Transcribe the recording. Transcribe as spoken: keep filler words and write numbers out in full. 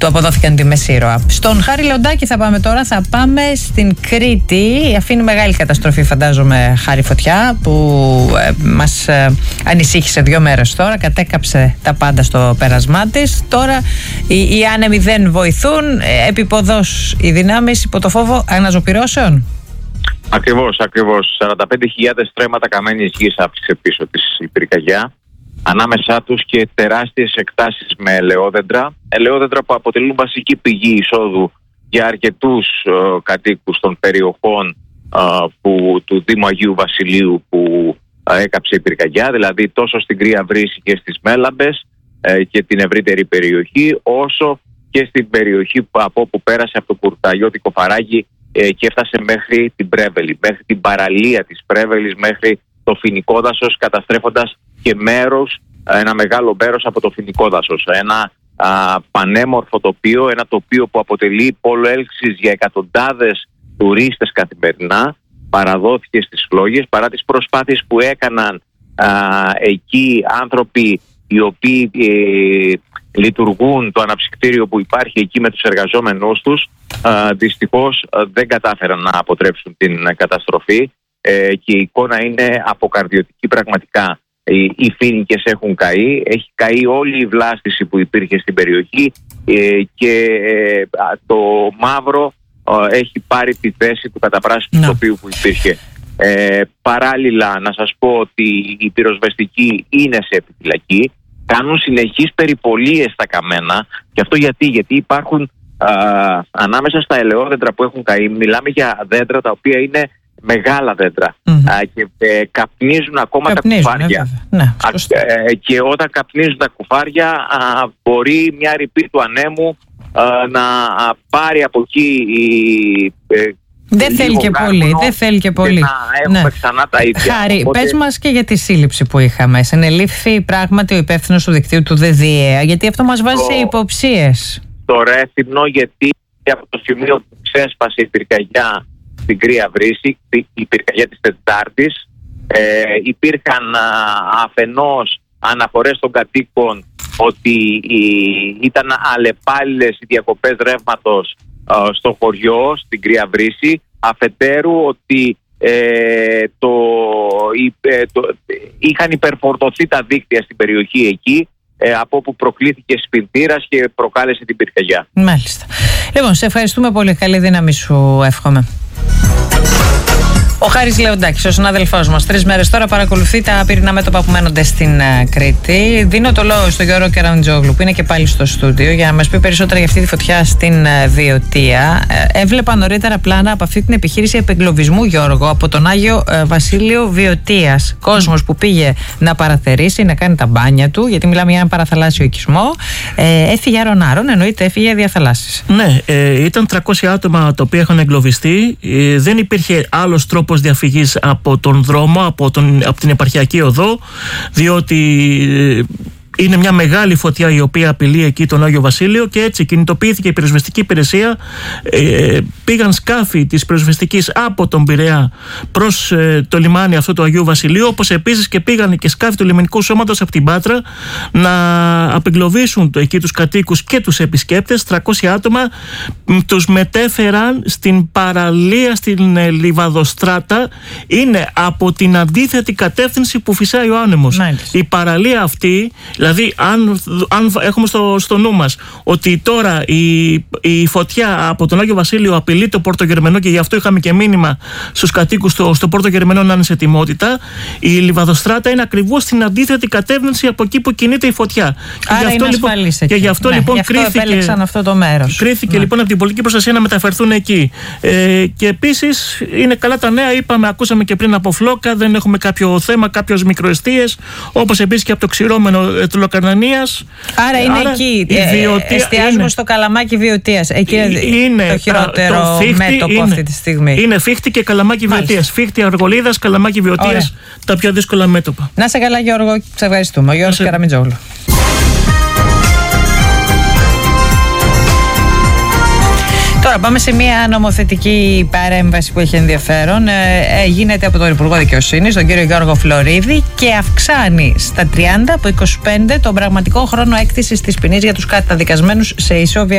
του αποδόθηκαν τη Μεσήρωα. Στον Χάρη Λεοντάκη θα πάμε τώρα, θα πάμε στην Κρήτη. Αφήνει μεγάλη καταστροφή, φαντάζομαι, Χάρη, φωτιά που ε, μας ε, ανησύχησε δύο μέρες τώρα, κατέκαψε τα πάντα στο πέρασμά της. Τώρα οι, οι άνεμοι δεν βοηθούν, ε, επιποδός οι δυνάμεις υπό το φόβο αναζωπυρώσεων. Ακριβώς, ακριβώς. σαράντα πέντε χιλιάδες στρέμματα καμένης γης άφησε πίσω της η πυρκαγιά. Ανάμεσά τους και τεράστιες εκτάσεις με ελαιόδεντρα. Ελαιόδεντρα που αποτελούν βασική πηγή εισόδου για αρκετούς ε, κατοίκους των περιοχών ε, που, του Δήμου Αγίου Βασιλείου που ε, έκαψε η πυρκαγιά. Δηλαδή τόσο στην Κρία Βρύση και στις Μέλαμπες ε, και την ευρύτερη περιοχή, όσο και στην περιοχή που, από όπου πέρασε από το Κουρταγιώτικο Φαράγγι ε, και έφτασε μέχρι την Πρέβελη, μέχρι την παραλία της Πρέβελης, μέχρι το Φοινικό Δάσος, καταστρέφοντας και μέρος, ένα μεγάλο μέρος από το Φοινικό Δάσος. Ένα α, πανέμορφο τοπίο, ένα τοπίο που αποτελεί πόλο έλξης για εκατοντάδες τουρίστες καθημερινά, παραδόθηκε στις φλόγες παρά τις προσπάθειες που έκαναν α, εκεί άνθρωποι οι οποίοι ε, λειτουργούν το αναψυκτήριο που υπάρχει εκεί με τους εργαζόμενους τους. Α, δυστυχώς α, δεν κατάφεραν να αποτρέψουν την καταστροφή ε, και η εικόνα είναι αποκαρδιωτική πραγματικά. Οι, οι φοίνικες έχουν καεί, έχει καεί όλη η βλάστηση που υπήρχε στην περιοχή ε, και ε, το μαύρο ε, έχει πάρει τη θέση του καταπράσινου τοπίου που υπήρχε. Ε, παράλληλα να σας πω ότι οι πυροσβεστικοί είναι σε επιφυλακή, κάνουν συνεχείς περιπολίες στα καμένα. Και αυτό γιατί, γιατί υπάρχουν α, ανάμεσα στα ελαιόδεντρα που έχουν καεί, μιλάμε για δέντρα τα οποία είναι μεγάλα δέντρα mm-hmm. α, και ε, καπνίζουν ακόμα καπνίζουν, τα κουφάρια. Ναι, α, ε, και όταν καπνίζουν τα κουφάρια α, μπορεί μια ρηπή του ανέμου α, να α, πάρει από εκεί η, ε, δεν θέλει και πολύ, δεν θέλει και πολύ. Και να έχουμε ναι. ξανά τα ίδια. Χάρη, οπότε... πες μας και για τη σύλληψη που είχαμε. Συνελήφθη πράγματι ο υπεύθυνος του δικτύου του ΔΔΕ, γιατί αυτό μας βάζει το... σε υποψίες. Το Ρέθυμνο, γιατί από το σημείο που ξέσπασε η πυρκαγιά στην Κρία Βρύση, η πυρκαγιά της Τετάρτης, ε, υπήρχαν α, αφενός αναφορές των κατοίκων ότι η, ήταν αλλεπάλληλες οι διακοπές ρεύματος στο χωριό, στην Κρία Βρύση, αφετέρου ότι ε, το, ε, το, είχαν υπερφορτωθεί τα δίκτυα στην περιοχή εκεί, ε, από όπου προκλήθηκε σπινθήρας και προκάλεσε την πυρκαγιά. Μάλιστα. Λοιπόν, σε ευχαριστούμε πολύ. Καλή δύναμη σου εύχομαι. Ο Χάρης Λεοντάκης, ο συνάδελφός μας, τρεις μέρες τώρα παρακολουθεί τα πυρηνά μέτωπα που μένονται στην uh, Κρήτη. Δίνω το λόγο στον Γιώργο Κεραμιτζόγλου, που είναι και πάλι στο στούντιο, για να μας πει περισσότερα για αυτή τη φωτιά στην uh, Βιωτία. Ε, έβλεπα νωρίτερα πλάνα από αυτή την επιχείρηση επεγκλωβισμού, Γιώργο, από τον Άγιο uh, Βασίλειο Βιωτίας. Κόσμος που πήγε να παραθερήσει, να κάνει τα μπάνια του, γιατί μιλάμε για ένα παραθαλάσσιο οικισμό. Ε, έφυγε άρον-άρον, εννοείται έφυγε διαθαλάσσης. Ναι, ε, ήταν τριακόσια άτομα τα οποία είχαν εγκλωβιστεί. Ε, δεν υπήρχε άλλος τρόπος διαφυγής από τον δρόμο, από, τον, από την επαρχιακή οδό, διότι είναι μια μεγάλη φωτιά η οποία απειλεί εκεί τον Άγιο Βασίλειο, και έτσι κινητοποιήθηκε η πυροσβεστική υπηρεσία. Ε, πήγαν σκάφη της πυροσβεστικής από τον Πειραιά προς ε, το λιμάνι αυτό του Αγίου Βασιλείου, όπως επίσης και πήγαν και σκάφη του λιμενικού σώματος από την Πάτρα να απεγκλωβίσουν εκεί τους κατοίκους και τους επισκέπτες. τριακόσια άτομα τους μετέφεραν στην παραλία, στην ε, Λιβαδοστράτα. Είναι από την αντίθετη κατεύθυνση που φυσάει ο άνεμος. Μάλιστα. Η παραλία αυτή, δηλαδή αν, αν έχουμε στο, στο νου μας ότι τώρα η, η φωτιά από τον Άγιο Βασίλειο απειλεί το Πόρτο Γερμενό, και γι' αυτό είχαμε και μήνυμα στους κατοίκους στο, στο Πόρτο Γερμενό να είναι σε ετοιμότητα, η Λιβαδοστράτα είναι ακριβώς στην αντίθετη κατεύθυνση από εκεί που κινείται η φωτιά. Άρα και γι' αυτό, λοιπόν, και γι' αυτό, ναι, λοιπόν, γι' αυτό κρίθηκε, επέλεξαν αυτό το μέρος. Κρίθηκε ναι. λοιπόν από την πολιτική προστασία να μεταφερθούν εκεί. Ε, και επίσης είναι καλά τα νέα, είπαμε, ακούσαμε και πριν από Φλόκα, δεν έχουμε κάποιο θέμα, κάποιες μικροεστίες, όπως επίσης και από το ξηρώμενο του Λοκαρνανίας. Άρα είναι Άρα εκεί. Ε, εστιάζουμε είναι. στο Καλαμάκι Βιωτίας. Εκεί είναι το χειρότερο το μέτωπο είναι, αυτή τη στιγμή. Είναι Φίχτη και Καλαμάκι Βιωτίας. Φίχτη Αργολίδας, Καλαμάκι Βιωτίας, τα πιο δύσκολα μέτωπα. Να σε καλά, Γιώργο. Σε ευχαριστούμε. Ο Γιώργος σε... Κεραμιτζόγλου. Τώρα πάμε σε μια νομοθετική παρέμβαση που έχει ενδιαφέρον. Ε, γίνεται από τον Υπουργό Δικαιοσύνης, τον κύριο Γιώργο Φλωρίδη, και αυξάνει στα τριάντα από είκοσι πέντε τον πραγματικό χρόνο έκτησης της ποινής για τους καταδικασμένους σε ισόβια